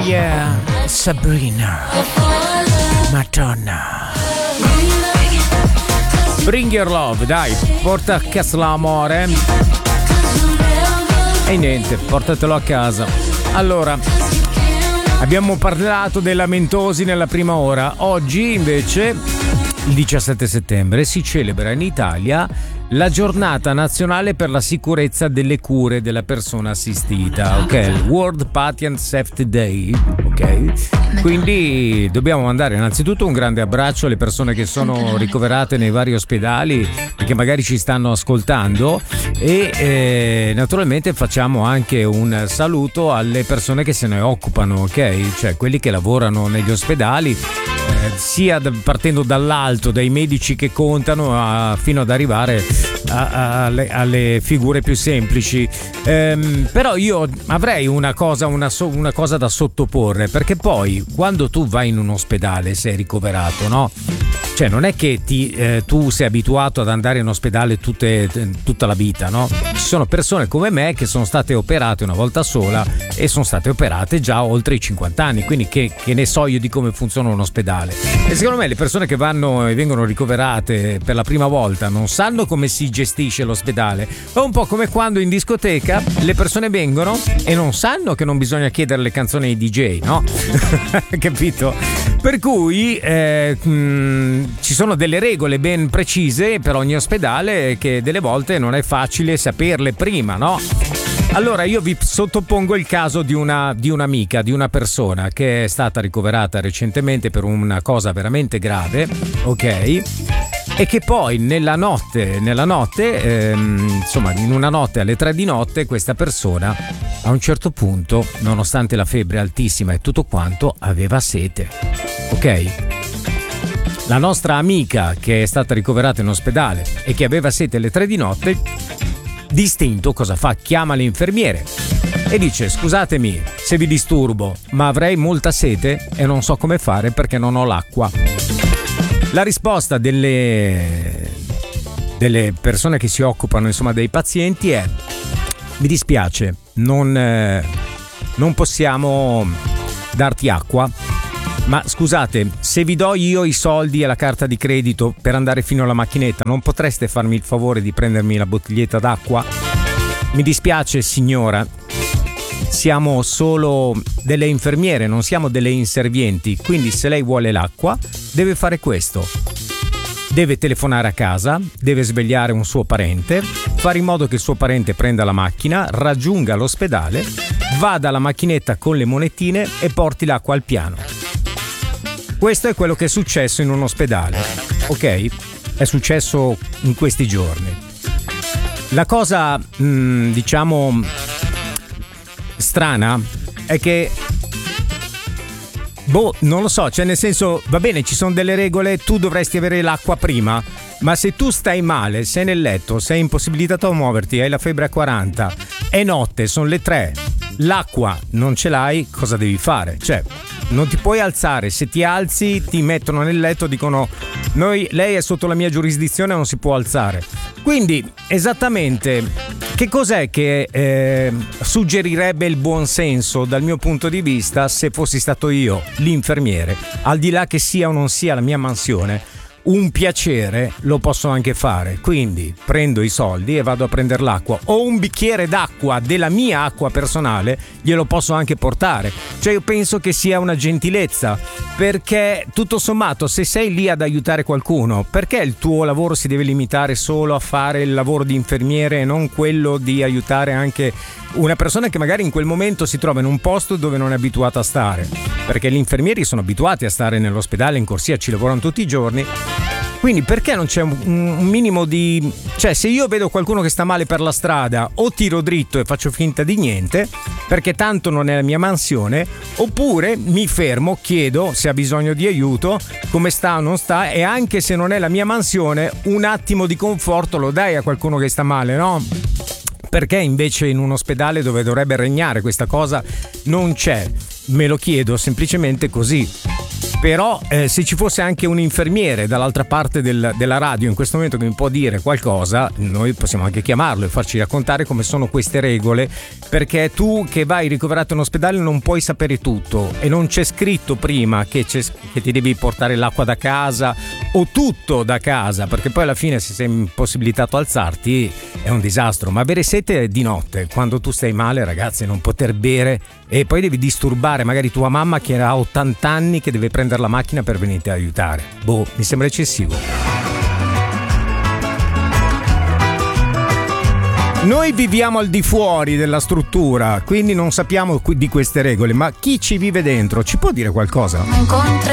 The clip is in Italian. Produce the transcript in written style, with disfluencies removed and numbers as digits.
yeah, Sabrina, Madonna. Bring your love, dai, porta a casa l'amore. E niente, portatelo a casa. Allora, abbiamo parlato dei lamentosi nella prima ora. Oggi invece, il 17 settembre, si celebra in Italia la giornata nazionale per la sicurezza delle cure della persona assistita, ok? Il World Patient Safety Day, ok? Quindi dobbiamo mandare innanzitutto un grande abbraccio alle persone che sono ricoverate nei vari ospedali e che magari ci stanno ascoltando e naturalmente facciamo anche un saluto alle persone che se ne occupano, ok? Cioè quelli che lavorano negli ospedali, sia partendo dall'alto, dai medici che contano, fino ad arrivare alle figure più semplici. Però io avrei una cosa da sottoporre, perché poi quando tu vai in un ospedale sei ricoverato, no? Cioè non è che tu sei abituato ad andare in ospedale tutta la vita, no? Ci sono persone come me che sono state operate una volta sola e sono state operate già oltre i 50 anni, quindi che ne so io di come funziona un ospedale. E secondo me le persone che vanno e vengono ricoverate per la prima volta non sanno come si gestisce l'ospedale. È un po' come quando in discoteca le persone vengono e non sanno che non bisogna chiedere le canzoni ai DJ, no? Capito? Per cui ci sono delle regole ben precise per ogni ospedale che delle volte non è facile saperle prima, no? Allora io vi sottopongo il caso di un'amica, di una persona che è stata ricoverata recentemente per una cosa veramente grave, ok? E che poi nella notte, insomma in una notte alle 3 di notte, questa persona a un certo punto, nonostante la febbre altissima e tutto quanto, aveva sete, ok? La nostra amica che è stata ricoverata in ospedale e che aveva sete alle 3 di notte, d'istinto cosa fa? Chiama l'infermiere e dice: scusatemi se vi disturbo, ma avrei molta sete e non so come fare perché non ho l'acqua. La risposta delle persone che si occupano, insomma, dei pazienti è: mi dispiace, non possiamo darti acqua, ma scusate, se vi do io i soldi e la carta di credito per andare fino alla macchinetta, non potreste farmi il favore di prendermi la bottiglietta d'acqua? Mi dispiace signora, siamo solo delle infermiere, non siamo delle inservienti, quindi se lei vuole l'acqua deve fare questo: deve telefonare a casa, deve svegliare un suo parente, fare in modo che il suo parente prenda la macchina, raggiunga l'ospedale, vada alla macchinetta con le monetine e porti l'acqua al piano. Questo è quello che è successo in un ospedale, ok? È successo in questi giorni. La cosa, diciamo, strana è che non lo so, cioè nel senso, va bene, ci sono delle regole, tu dovresti avere l'acqua prima, ma se tu stai male, sei nel letto, sei impossibilitato a muoverti, hai la febbre a 40, è notte, sono le 3, l'acqua non ce l'hai, cosa devi fare? Cioè, non ti puoi alzare, se ti alzi ti mettono nel letto, dicono lei è sotto la mia giurisdizione, non si può alzare. Quindi esattamente che cos'è che suggerirebbe il buon senso dal mio punto di vista se fossi stato io l'infermiere? Al di là che sia o non sia la mia mansione, un piacere lo posso anche fare, quindi prendo i soldi e vado a prendere l'acqua, o un bicchiere d'acqua della mia acqua personale glielo posso anche portare. Cioè io penso che sia una gentilezza, perché tutto sommato se sei lì ad aiutare qualcuno, perché il tuo lavoro si deve limitare solo a fare il lavoro di infermiere e non quello di aiutare anche una persona che magari in quel momento si trova in un posto dove non è abituata a stare? Perché gli infermieri sono abituati a stare nell'ospedale, in corsia, ci lavorano tutti i giorni. Quindi perché non c'è un minimo di... Cioè, se io vedo qualcuno che sta male per la strada, o tiro dritto e faccio finta di niente, perché tanto non è la mia mansione, oppure mi fermo, chiedo se ha bisogno di aiuto, come sta o non sta, e anche se non è la mia mansione, un attimo di conforto lo dai a qualcuno che sta male, no? Perché invece in un ospedale dove dovrebbe regnare questa cosa non c'è? Me lo chiedo semplicemente così. Però se ci fosse anche un infermiere dall'altra parte della radio in questo momento che mi può dire qualcosa, noi possiamo anche chiamarlo e farci raccontare come sono queste regole, perché tu che vai ricoverato in ospedale non puoi sapere tutto e non c'è scritto prima che ti devi portare l'acqua da casa o tutto da casa, perché poi alla fine se sei impossibilitato a alzarti è un disastro. Ma bere sete di notte quando tu stai male, ragazzi, non poter bere e poi devi disturbare magari tua mamma che ha 80 anni che deve prendere la macchina per venirti a aiutare. Mi sembra eccessivo. Noi viviamo al di fuori della struttura, quindi non sappiamo di queste regole, ma chi ci vive dentro ci può dire qualcosa?